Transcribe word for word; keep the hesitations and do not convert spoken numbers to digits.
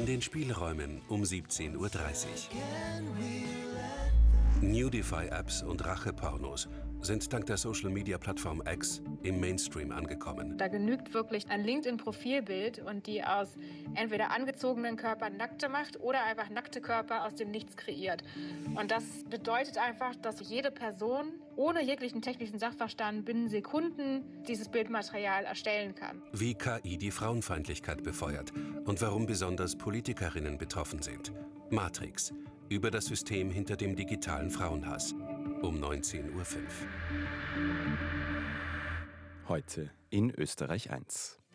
den Spielräumen um siebzehn Uhr dreißig. Nudify-Apps und Rachepornos sind dank der Social-Media-Plattform X im Mainstream angekommen. Da genügt wirklich ein LinkedIn-Profilbild und die aus entweder angezogenen Körpern nackte macht oder einfach nackte Körper aus dem Nichts kreiert. Und das bedeutet einfach, dass jede Person ohne jeglichen technischen Sachverstand binnen Sekunden dieses Bildmaterial erstellen kann. Wie K I die Frauenfeindlichkeit befeuert und warum besonders Politikerinnen betroffen sind. Matrix. Über das System hinter dem digitalen Frauenhass. Um neunzehn Uhr fünf. Heute in Österreich eins.